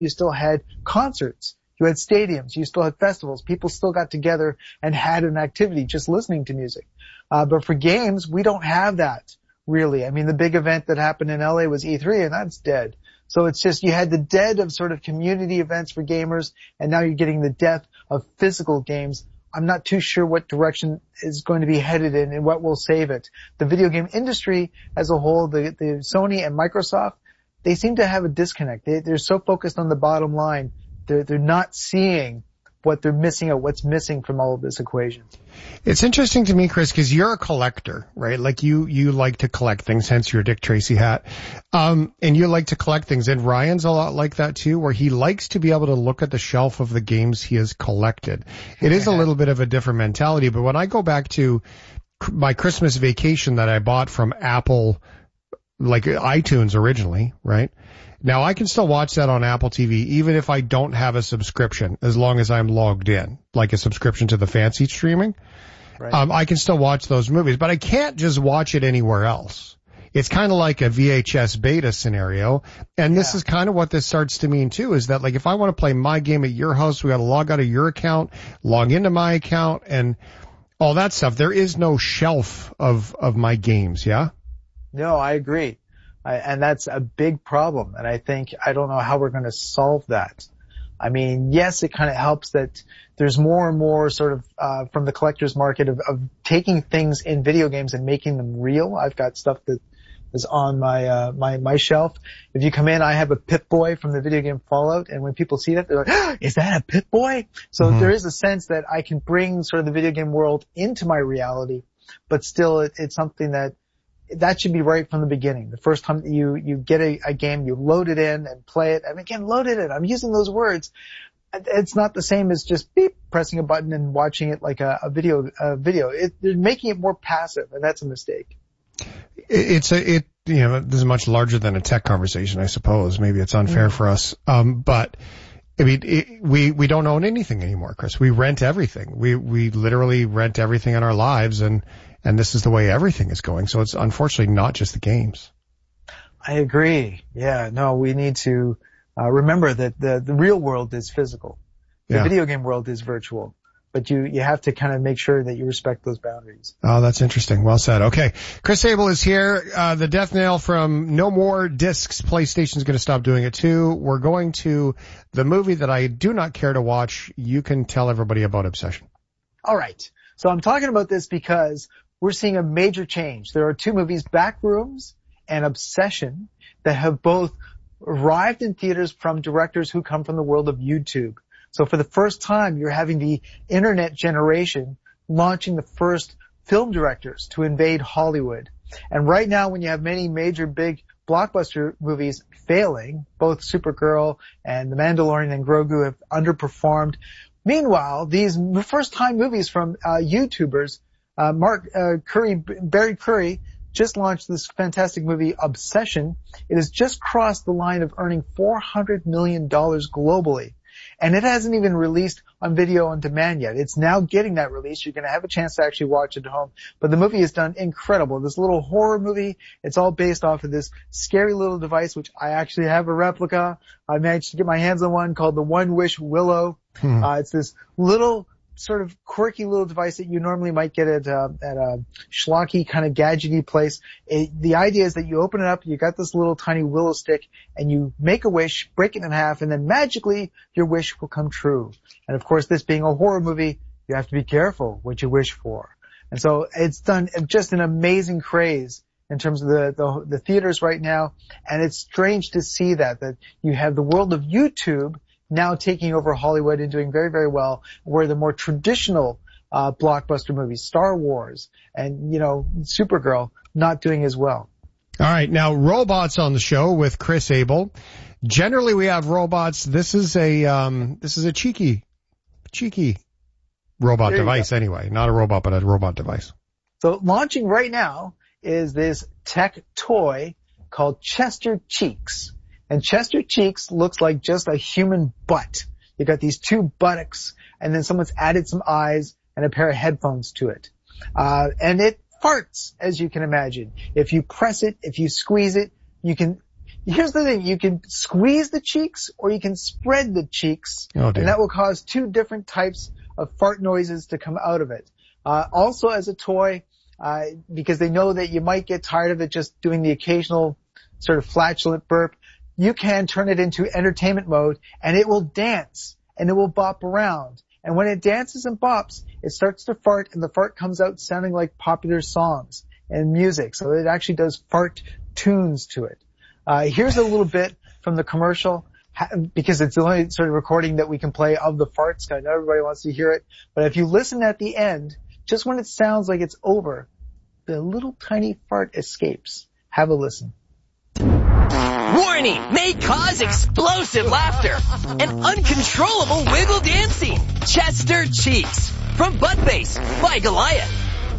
you still had concerts. You had stadiums. You still had festivals. People still got together and had an activity just listening to music. But for games, we don't have that, really. I mean, the big event that happened in LA was E3, and that's dead. So it's just, you had the dead of sort of community events for gamers, and now you're getting the death of physical games. I'm not too sure what direction is going to be headed in and what will save it. The video game industry as a whole, the Sony and Microsoft, they seem to have a disconnect. They're so focused on the bottom line. They're not seeing what they're missing or what's missing from all of this equation. It's interesting to me, Chris, because you're a collector, right? Like you like to collect things, hence your Dick Tracy hat. And you like to collect things. And Ryan's a lot like that too, where he likes to be able to look at the shelf of the games he has collected. It is a little bit of a different mentality, but when I go back to my Christmas vacation that I bought from Apple, like iTunes originally, right? Now, I can still watch that on Apple TV, even if I don't have a subscription, as long as I'm logged in, like a subscription to the fancy streaming. Right. I can still watch those movies, but I can't just watch it anywhere else. It's kind of like a VHS beta scenario, and this is kind of what this starts to mean, too, is that, like, if I want to play my game at your house, we got to log out of your account, log into my account, and all that stuff. There is no shelf of my games, yeah? No, I agree. And that's a big problem. And I don't know how we're going to solve that. I mean, yes, it kind of helps that there's more and more sort of, from the collector's market of taking things in video games and making them real. I've got stuff that is on my shelf. If you come in, I have a Pip-Boy from the video game Fallout. And when people see that, they're like, oh, is that a Pip-Boy? So there is a sense that I can bring sort of the video game world into my reality, but still it's something that should be right from the beginning. The first time you get a game, you load it in and play it. And again, load it in. I'm using those words. It's not the same as just beep, pressing a button and watching it like a video. They're making it more passive, and that's a mistake. This is much larger than a tech conversation, I suppose. Maybe it's unfair for us. But I mean, we don't own anything anymore, Chris. We rent everything. We literally rent everything in our lives, and this is the way everything is going. So it's unfortunately not just the games. I agree. Yeah, no, we need to remember that the real world is physical. The video game world is virtual. But you have to kind of make sure that you respect those boundaries. Oh, that's interesting. Well said. Okay. Chris Abel is here. The death nail from No More Discs. PlayStation's going to stop doing it too. We're going to the movie that I do not care to watch. You can tell everybody about Obsession. All right. So I'm talking about this because we're seeing a major change. There are two movies, Backrooms and Obsession, that have both arrived in theaters from directors who come from the world of YouTube. So for the first time, you're having the internet generation launching the first film directors to invade Hollywood. And right now, when you have many major big blockbuster movies failing, both Supergirl and The Mandalorian and Grogu have underperformed. Meanwhile, these first-time movies from YouTubers, Barry Curry, just launched this fantastic movie, Obsession. It has just crossed the line of earning $400 million globally. And it hasn't even released on video on demand yet. It's now getting that release. You're going to have a chance to actually watch it at home. But the movie is done incredible. This little horror movie, it's all based off of this scary little device, which I actually have a replica. I managed to get my hands on one called the One Wish Willow. It's this little sort of quirky little device that you normally might get at a schlocky kind of gadgety place. The idea is that you open it up, you got this little tiny willow stick, and you make a wish, break it in half, and then magically your wish will come true. And of course, this being a horror movie, you have to be careful what you wish for. And so it's done just an amazing craze in terms of the theaters right now. And it's strange to see that you have the world of YouTube now taking over Hollywood and doing very, very well, where the more traditional blockbuster movies, Star Wars and, Supergirl, not doing as well. All right. Now, robots on the show with Chris Abel. Generally, we have robots. This is a cheeky robot device anyway. Not a robot, but a robot device. So launching right now is this tech toy called Chester Cheeks. And Chester Cheeks looks like just a human butt. You got these two buttocks, and then someone's added some eyes and a pair of headphones to it. And it farts, as you can imagine. If you press it, if you squeeze it, you can Here's the thing. You can squeeze the cheeks or you can spread the cheeks. Oh, dear. And that will cause two different types of fart noises to come out of it. Also as a toy, because they know that you might get tired of it just doing the occasional sort of flatulent burp, you can turn it into entertainment mode and it will dance and it will bop around. And when it dances and bops, it starts to fart and the fart comes out sounding like popular songs and music. So it actually does fart tunes to it. Here's a little bit from the commercial, because it's the only sort of recording that we can play of the farts. I know everybody wants to hear it, but if you listen at the end, just when it sounds like it's over, the little tiny fart escapes. Have a listen. Warning may cause explosive laughter and uncontrollable wiggle dancing. Chester Cheeks from Buttface by Goliath.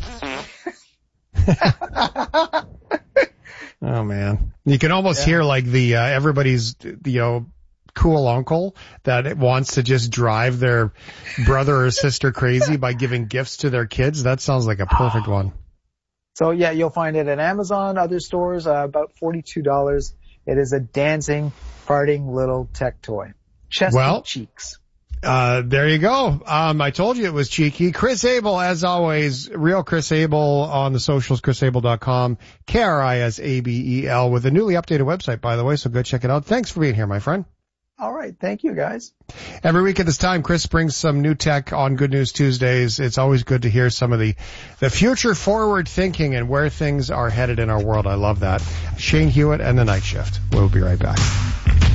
Oh man. You can almost hear like the, everybody's, cool uncle that wants to just drive their brother or sister crazy by giving gifts to their kids. That sounds like a perfect one. So yeah, you'll find it at Amazon, other stores, about $42. It is a dancing, farting little tech toy. Chester Cheeks. There you go. I told you it was cheeky. Chris Abel, as always, real Chris Abel on the socials, chrisabel.com, KRISABEL, with a newly updated website, by the way, so go check it out. Thanks for being here, my friend. All right. Thank you, guys. Every week at this time, Chris brings some new tech on Good News Tuesdays. It's always good to hear some of the future forward thinking and where things are headed in our world. I love that. Shane Hewitt and the Night Shift. We'll be right back.